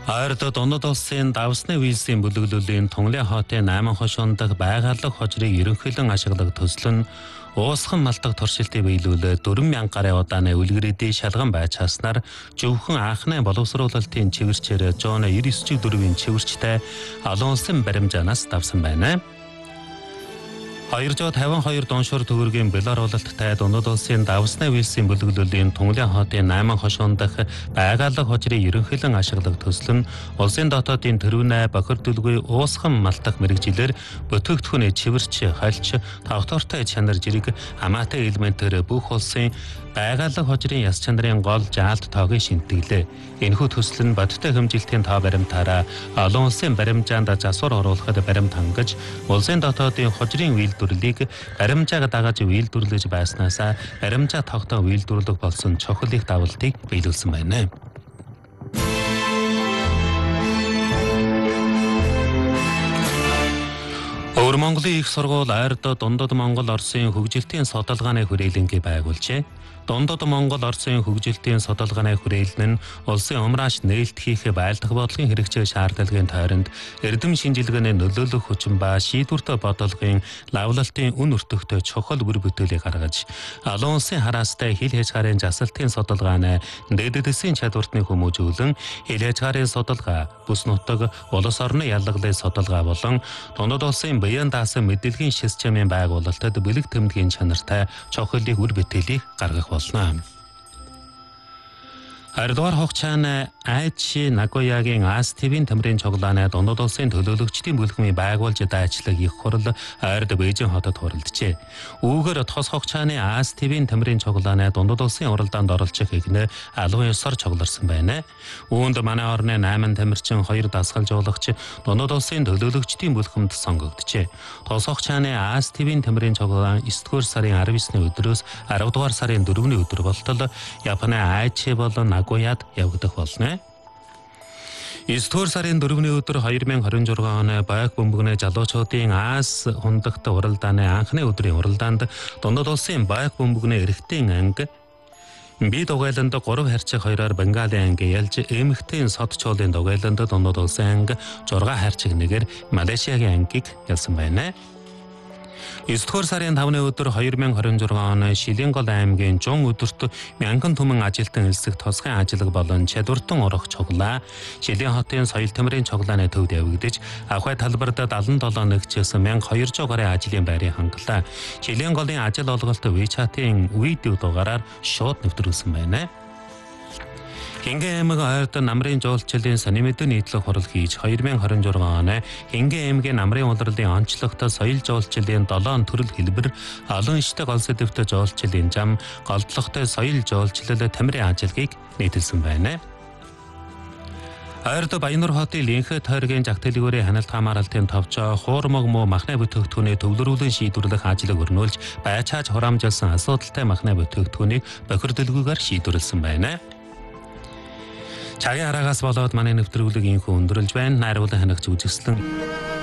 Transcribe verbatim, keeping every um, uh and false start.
Ойрдод Дундад улсын давсны визийн бүлэглэлийн Тунгалын хотын найман хошуун дахь байгалах хожрыг ерөнхийлөн ашиглах төсөл нь уусхан малдаг туршилтыг биелүүлээд дөрвөн мянга гаруй удааны үлгэрээдийн шалган байж хаснаар зөвхөн анхны боловсруулалтын чивэрчээр Жон девять девять дөрвийн чивэрчтэй олон улсын баримжаанаас давсан байна. хоёр зуун тавин хоёр доншор төгрөгийн белоруулалттай Дундад улсын давсны визийн бүлэглэлийн Тунгалын хотын найман хошуун дахь байгалах хожрыг ерөнхийлөн ашиглах төсөл нь улсын дотоодын төрөвнэ бохир дүлгүй уусхан малтах мэрэгжилээр бүтээгдэхүүний чивэрч, хольч, тогтвортой чанар жирэг хамаатай элементээр бүх улсын байгалах хожрын яс чанарын гол жаалт тоогийн шинтгэлээ. Энэхүү төсөл нь бодиттой хэмжилтийн тоо баримтаараа олон улсын баримжаанд засвар оруулахад баримт хангаж, улсын дотоодын хожрын үйлдвэрлэлийг баримжааг дагаж үйлдвэрлэж байснаас баримжаа тогтоон үйлдвэрлэх болсон чухал их давалтыг биелүүлсэн байна. Өвөр Монголын их сургууль ойрдоо Дундад Монгол Оросын хөгжилтийн судалгааны хүрээлэнгээ байгуулжээ. Дундад Монгол Оросын хөгжилтийн судалгааны хүрээлэн нь улсын умрааш нээлт хийх байлдах бодлогын хэрэгцээ шаардлагын тойронд эрдэм шинжилгээний нөлөөлөх хүчин ба шийдвэртэй бодлогын лавлалтын үн өртөгтэй чухал үр бүтээлийг гаргаж, олон улсын хараастай хил хязгаарын засалтын судалгааны дэдэдэсийн чадвартны хүмүүжүүлэн хил хязгаарын судалгаа, бүс нутаг, улс орны ялгалын судалгаа болон Дундад улсын баян даасан мэдээллийн системийн байгуулалтад бэлэг тэмдгийн чанартай чухал их үр бүтээлийг гаргах болно. Хоёрдугаар хугацааны Айчи Нагоягийн Аз ТV-ийн тамирын цуглааны Дундад улсын төлөөлөгчдийн бүлгмийн байгуулж дайчлаг их хурал ойрд Бээжин хотод хуралджээ. Үүгээр тос хугацааны Аз ТV-ийн тамирын цуглааны Дундад улсын уралдаанд оролцох игнэ албан ёсоор цугларсан байна. Үүнд манай орны найман тамирчин хоёр дасгалжуулагч Дундад улсын төлөөлөгчдийн бүлгэмд сонгогджээ. Тос хугацааны Аз ТV-ийн тамирын цуглаан девятдугаар сарын арав есний өдрөөс аравдугаар сарын дөрөвний өдөр болтол Японы Айчи болон Нагояд явагдах болно. девятдугаар сарын дөрөвний өдөр хоёр мянган хорин зургаан оны Баяг бөмбөгний залуучуудын Аз хундагт уралдааны анхны өдрийн уралдаанд Дундад улсын Баяг бөмбөгний эрэгтэй анги би дугайланд гурав харьцаг хоёроор Бенгалийн анги ялж, эмэгтэй сод чуулын дугайланд Дундад улсын анги зургаан харьцаг нэгээр Малайшиагийн ангиг ялсан байна. девятдугаар сарын тавны өдөр хоёр мянган хорин зургаан оны Шилэнгол аймгийн Жун өдөрт мянган түмэн ажилтан элсэх тосгын ажиллаг болон чадвартан урах цуглаа Шилэн хотын соёл тамирын цуглааны төвд явагдаж, авхай талбарт дадлан долоо нэгчсэн мянга хоёр зуун гаруй ажлын байрыг хангалаа. Шилэнголын ажил олголт WeChat-ийн видео дугаараар шууд нэвтрүүлсэн байна. Хингээ аймаг ойрд намрын жуулчлалын сонин мэдээ нийтлэг хурал хийж хоёр мянган хорин зургаан оны Хингээ аймгийн намрын улирлын онцлогтой соёл жуулчлалын долоон төрөл хэлбэр, олон иштэй гол сэдэвтэй жуулчлалын зам, голдлогтой соёл жуулчлал тамирын ажиллагийг нийтэлсэн байна. Ойрд Баяннур хотын Линхэ тойргийн жагтэлгүүрийн ханалт хамааралтын товчоо хуурмаг муу махны бүтээгдэхүүний төвлөрүүлэн шийдвэрлэх ажлыг өрнүүлж, байцааж хураамжилсан асуудалтай махны бүтээгдэхүүнийг бохир дэлгүүгээр шийдвэрлсэн байна. Цагийн араагаас болоод манай нэвтрүүлэг инхүү өндөрлж байна. Найруулан ханагч үзэсгэлэн